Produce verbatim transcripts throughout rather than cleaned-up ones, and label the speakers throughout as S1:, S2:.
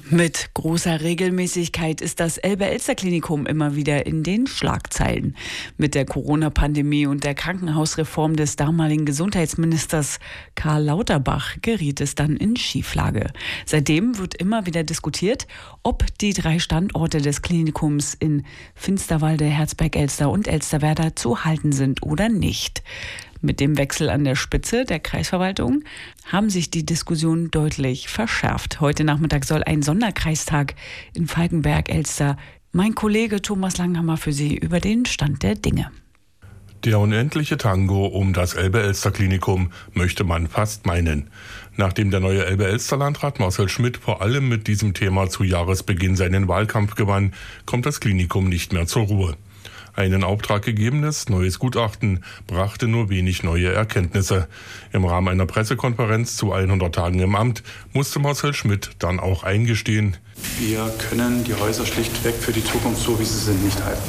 S1: Mit großer Regelmäßigkeit ist das Elbe-Elster-Klinikum immer wieder in den Schlagzeilen. Mit der Corona-Pandemie und der Krankenhausreform des damaligen Gesundheitsministers Karl Lauterbach geriet es dann in Schieflage. Seitdem wird immer wieder diskutiert, ob die drei Standorte des Klinikums in Finsterwalde, Herzberg-Elster und Elsterwerda zu halten sind oder nicht. Mit dem Wechsel an der Spitze der Kreisverwaltung haben sich die Diskussionen deutlich verschärft. Heute Nachmittag soll ein Sonderkreistag in Falkenberg-Elster. Mein Kollege Thomas Langhammer für Sie über den Stand der Dinge.
S2: Der unendliche Tango um das Elbe-Elster-Klinikum möchte man fast meinen. Nachdem der neue Elbe-Elster-Landrat Marcel Schmidt vor allem mit diesem Thema zu Jahresbeginn seinen Wahlkampf gewann, kommt das Klinikum nicht mehr zur Ruhe. Ein in Auftrag gegebenes neues Gutachten brachte nur wenig neue Erkenntnisse. Im Rahmen einer Pressekonferenz zu hundert Tagen im Amt musste Marcel Schmidt dann auch eingestehen:
S3: Wir können die Häuser schlichtweg für die Zukunft, so wie sie sind, nicht halten.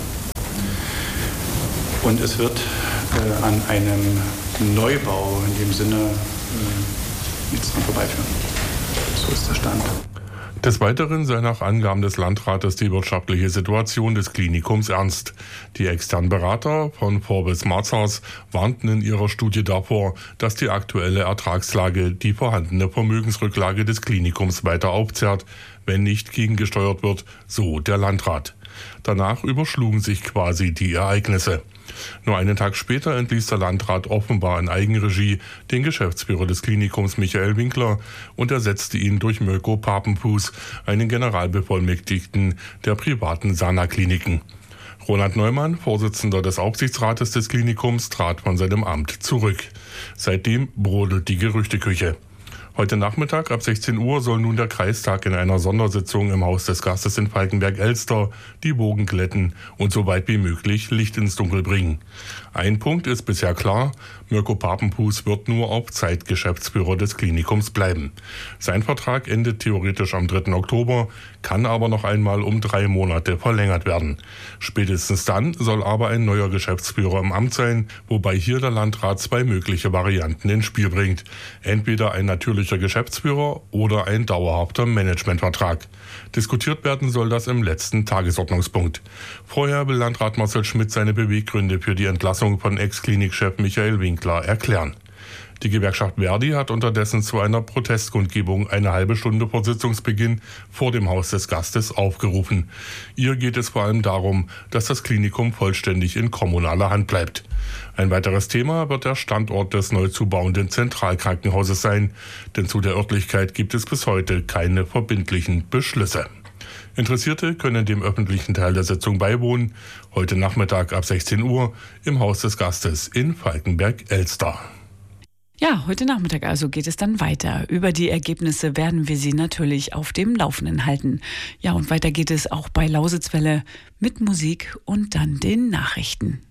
S3: Und es wird äh, an einem Neubau in dem Sinne äh, nichts dran vorbeiführen. So ist der Stand.
S2: Des Weiteren sei nach Angaben des Landrates die wirtschaftliche Situation des Klinikums ernst. Die externen Berater von Forbes Marzahs warnten in ihrer Studie davor, dass die aktuelle Ertragslage die vorhandene Vermögensrücklage des Klinikums weiter aufzehrt, wenn nicht gegengesteuert wird, so der Landrat. Danach überschlugen sich quasi die Ereignisse. Nur einen Tag später entließ der Landrat offenbar in Eigenregie den Geschäftsführer des Klinikums Michael Winkler und ersetzte ihn durch Mirko Papenfuß, einen Generalbevollmächtigten der privaten Sana-Kliniken. Roland Neumann, Vorsitzender des Aufsichtsrates des Klinikums, trat von seinem Amt zurück. Seitdem brodelt die Gerüchteküche. Heute Nachmittag ab sechzehn Uhr soll nun der Kreistag in einer Sondersitzung im Haus des Gastes in Falkenberg-Elster die Wogen glätten und so weit wie möglich Licht ins Dunkel bringen. Ein Punkt ist bisher klar: Mirko Papenfuß wird nur auf Zeit Geschäftsführer des Klinikums bleiben. Sein Vertrag endet theoretisch am dritten Oktober, kann aber noch einmal um drei Monate verlängert werden. Spätestens dann soll aber ein neuer Geschäftsführer im Amt sein, wobei hier der Landrat zwei mögliche Varianten ins Spiel bringt. Entweder ein natürlicher Geschäftsführer oder ein dauerhafter Managementvertrag. Diskutiert werden soll das im letzten Tagesordnungspunkt. Vorher will Landrat Marcel Schmidt seine Beweggründe für die Entlassung von Ex-Klinikchef Michael Winkler erklären. Die Gewerkschaft Verdi hat unterdessen zu einer Protestkundgebung eine halbe Stunde vor Sitzungsbeginn vor dem Haus des Gastes aufgerufen. Ihr geht es vor allem darum, dass das Klinikum vollständig in kommunaler Hand bleibt. Ein weiteres Thema wird der Standort des neu zu bauenden Zentralkrankenhauses sein, denn zu der Örtlichkeit gibt es bis heute keine verbindlichen Beschlüsse. Interessierte können dem öffentlichen Teil der Sitzung beiwohnen, heute Nachmittag ab sechzehn Uhr im Haus des Gastes in Falkenberg-Elster.
S1: Ja, heute Nachmittag also geht es dann weiter. Über die Ergebnisse werden wir Sie natürlich auf dem Laufenden halten. Ja, und weiter geht es auch bei Lausitzwelle mit Musik und dann den Nachrichten.